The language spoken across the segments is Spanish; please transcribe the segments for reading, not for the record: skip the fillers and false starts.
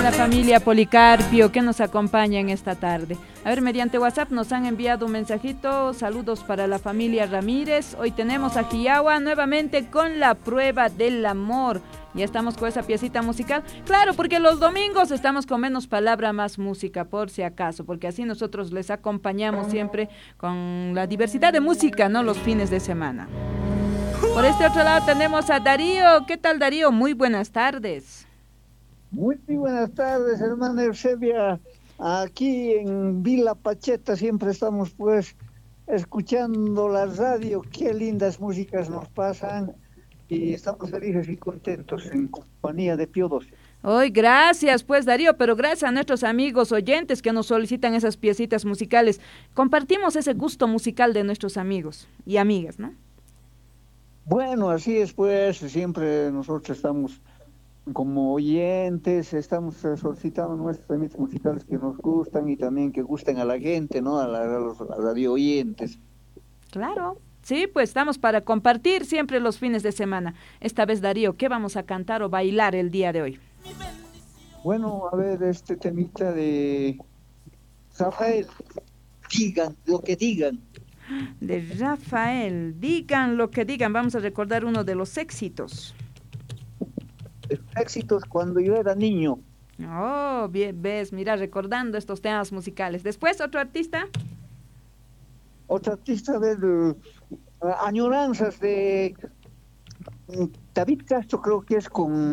la familia Policarpio que nos acompaña en esta tarde. A ver, mediante WhatsApp nos han enviado un mensajito. Saludos para la familia Ramírez. Hoy tenemos a Quillagua nuevamente con la prueba del amor. Ya estamos con esa piecita musical. Claro, porque los domingos estamos con menos palabra, más música, por si acaso, porque así nosotros les acompañamos siempre con la diversidad de música, ¿no? Los fines de semana. Por este otro lado tenemos a Darío. ¿Qué tal, Darío? Muy buenas tardes. Muy buenas tardes, hermana Eusebia. Aquí en Vila Pacheta siempre estamos pues escuchando la radio. Qué lindas músicas nos pasan y estamos felices y contentos en compañía de Pío XII. Hoy, gracias pues Darío, pero gracias a nuestros amigos oyentes que nos solicitan esas piecitas musicales. Compartimos ese gusto musical de nuestros amigos y amigas, ¿no? Bueno, así es pues, siempre nosotros estamos como oyentes, estamos solicitando nuestros temas musicales que nos gustan y también que gusten a la gente, ¿no? A los radio oyentes. Claro, sí, pues estamos para compartir siempre los fines de semana. Esta vez, Darío, ¿qué vamos a cantar o bailar el día de hoy? Bueno, a ver, este temita de Rafael, digan lo que digan. De Rafael, digan lo que digan, vamos a recordar uno de los éxitos. Éxitos cuando yo era niño. Oh, bien, ves, mira, recordando estos temas musicales. Después, otro artista. Otro artista de Añoranzas de David Castro, creo que es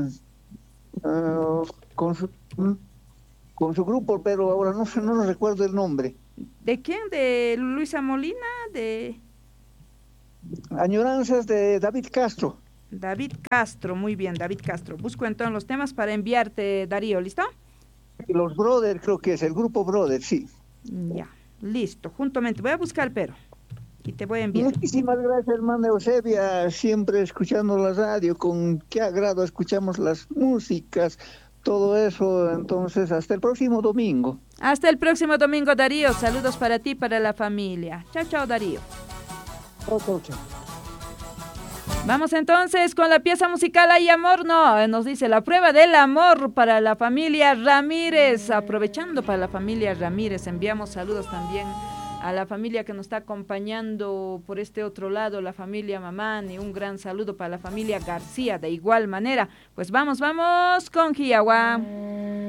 con su grupo, pero ahora no sé, no recuerdo el nombre. ¿De quién? ¿De Luisa Molina? ¿De Añoranzas de David Castro? David Castro, muy bien, David Castro. Busco entonces los temas para enviarte, Darío, ¿listo? Los Brothers, creo que es el grupo Brothers, sí. Ya, listo, juntamente. Voy a buscar, pero, y te voy a enviar. Muchísimas gracias, hermana Eusebia, siempre escuchando la radio, con qué agrado escuchamos las músicas, todo eso. Entonces, hasta el próximo domingo. Hasta el próximo domingo, Darío. Saludos para ti y para la familia. Chao, chao, Darío. Chao, chao, chao. Vamos entonces con la pieza musical Hay Amor, no, nos dice la prueba del amor para la familia Ramírez. Aprovechando para la familia Ramírez, enviamos saludos también a la familia que nos está acompañando por este otro lado, la familia Mamán, y un gran saludo para la familia García de igual manera. Pues vamos con Quillagua.